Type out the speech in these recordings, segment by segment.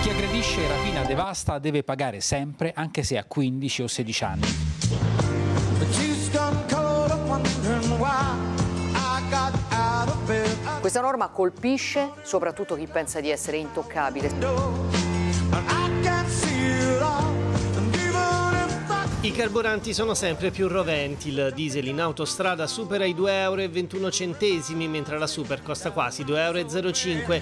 Chi aggredisce, rapina, devasta deve pagare sempre, anche se ha 15 o 16 anni. Questa norma colpisce soprattutto chi pensa di essere intoccabile. I carburanti sono sempre più roventi, il diesel in autostrada supera i 2,21 euro, mentre la super costa quasi 2,05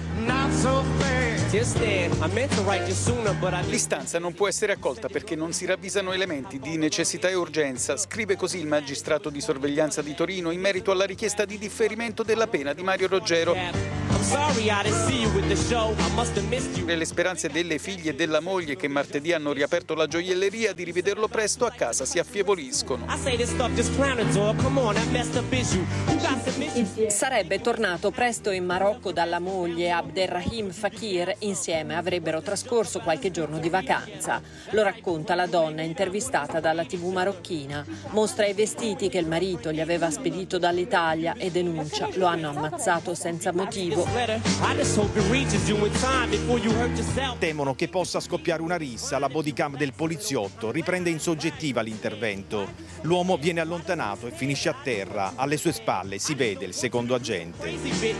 euro. L'istanza non può essere accolta perché non si ravvisano elementi di necessità e urgenza, scrive così il magistrato di sorveglianza di Torino in merito alla richiesta di differimento della pena di Mario Roggero. Le speranze delle figlie e della moglie, che martedì hanno riaperto la gioielleria, di rivederlo presto a casa si affievoliscono. Sarebbe tornato presto in Marocco dalla moglie Abderrahim Fakir. Insieme avrebbero trascorso qualche giorno di vacanza. Lo racconta la donna intervistata dalla TV marocchina. Mostra i vestiti che il marito gli aveva spedito dall'Italia e denuncia: lo hanno ammazzato senza motivo. Temono che possa scoppiare una rissa. La bodycam del poliziotto riprende in soggettiva l'intervento. L'uomo viene allontanato e finisce a terra. Alle sue spalle si vede il secondo agente.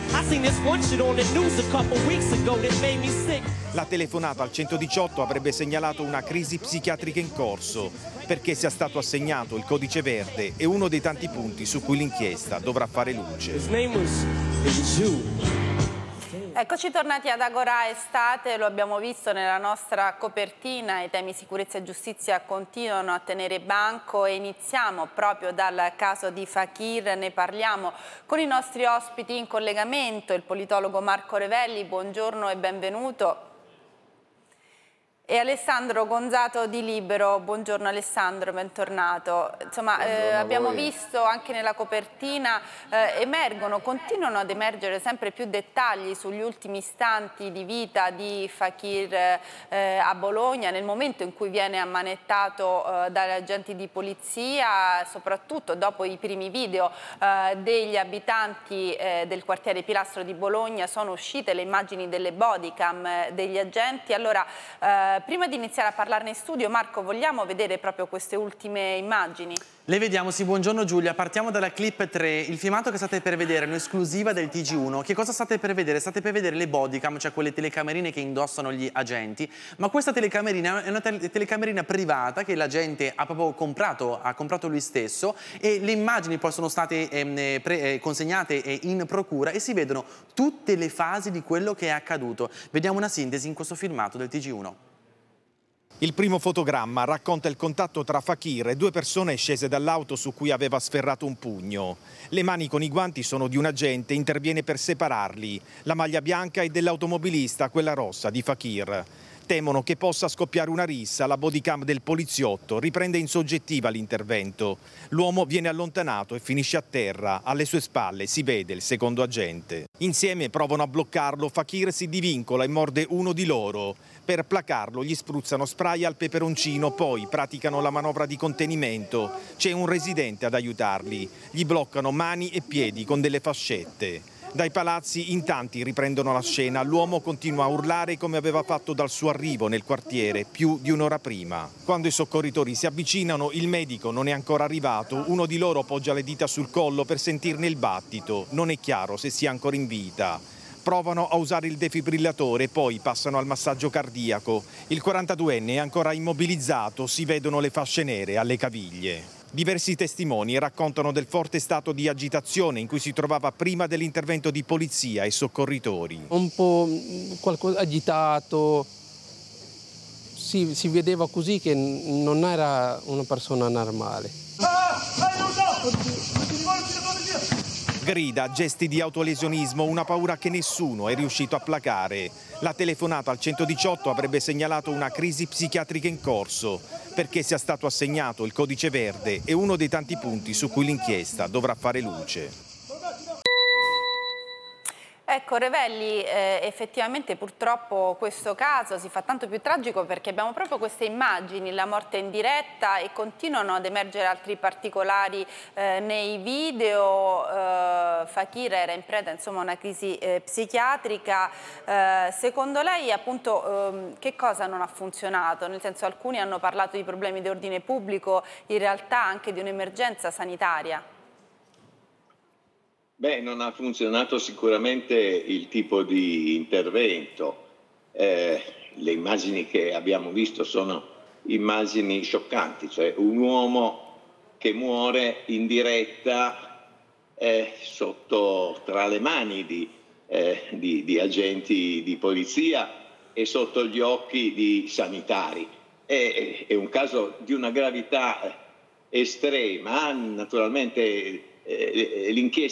La telefonata al 118 avrebbe segnalato una crisi psichiatrica in corso, perché sia stato assegnato il codice verde e uno dei tanti punti su cui l'inchiesta dovrà fare luce. Eccoci tornati ad Agora Estate, lo abbiamo visto nella nostra copertina, i temi sicurezza e giustizia continuano a tenere banco e iniziamo proprio dal caso di Fakir. Ne parliamo con i nostri ospiti in collegamento, il politologo Marco Revelli, buongiorno e benvenuto. E Alessandro Gonzato di Libero, buongiorno Alessandro, bentornato. Insomma, abbiamo visto anche nella copertina continuano ad emergere sempre più dettagli sugli ultimi istanti di vita di Fakir a Bologna, nel momento in cui viene ammanettato dagli agenti di polizia, soprattutto dopo i primi video degli abitanti del quartiere Pilastro di Bologna. Sono uscite le immagini delle bodycam degli agenti. Allora, prima di iniziare a parlarne in studio, Marco, vogliamo vedere proprio queste ultime immagini? Le vediamo, sì, buongiorno Giulia. Partiamo dalla clip 3, il filmato che state per vedere è un'esclusiva del TG1. Che cosa state per vedere? State per vedere le bodycam, cioè quelle telecamerine che indossano gli agenti, ma questa telecamerina è una telecamerina privata che l'agente ha proprio comprato, ha comprato lui stesso, e le immagini poi sono state consegnate in procura e si vedono tutte le fasi di quello che è accaduto. Vediamo una sintesi in questo filmato del TG1. Il primo fotogramma racconta il contatto tra Fakir e due persone scese dall'auto su cui aveva sferrato un pugno. Le mani con i guanti sono di un agente, interviene per separarli. La maglia bianca è dell'automobilista, quella rossa di Fakir. Temono che possa scoppiare una rissa. La bodycam del poliziotto riprende in soggettiva l'intervento. L'uomo viene allontanato e finisce a terra. Alle sue spalle si vede il secondo agente. Insieme provano a bloccarlo. Fakir si divincola e morde uno di loro. Per placarlo gli spruzzano spray al peperoncino, poi praticano la manovra di contenimento. C'è un residente ad aiutarli. Gli bloccano mani e piedi con delle fascette. Dai palazzi in tanti riprendono la scena. L'uomo continua a urlare come aveva fatto dal suo arrivo nel quartiere più di un'ora prima. Quando i soccorritori si avvicinano, il medico non è ancora arrivato. Uno di loro poggia le dita sul collo per sentirne il battito. Non è chiaro se sia ancora in vita. Provano a usare il defibrillatore, poi passano al massaggio cardiaco. Il 42enne è ancora immobilizzato, si vedono le fasce nere alle caviglie. Diversi testimoni raccontano del forte stato di agitazione in cui si trovava prima dell'intervento di polizia e soccorritori. Un po' qualcosa agitato, si vedeva così che non era una persona normale. Grida, gesti di autolesionismo, una paura che nessuno è riuscito a placare. La telefonata al 118 avrebbe segnalato una crisi psichiatrica in corso, perché sia stato assegnato il codice verde e uno dei tanti punti su cui l'inchiesta dovrà fare luce. Ecco, Ecco Revelli, effettivamente purtroppo questo caso si fa tanto più tragico perché abbiamo proprio queste immagini, la morte in diretta, e continuano ad emergere altri particolari nei video. Fakir era in preda insomma a una crisi psichiatrica. Secondo lei appunto che cosa non ha funzionato? Nel senso, alcuni hanno parlato di problemi di ordine pubblico, in realtà anche di un'emergenza sanitaria. Beh, non ha funzionato sicuramente il tipo di intervento. Le immagini che abbiamo visto sono immagini scioccanti, cioè un uomo che muore in diretta tra le mani di agenti di polizia e sotto gli occhi di sanitari. È un caso di una gravità estrema. Naturalmente l'inchiesta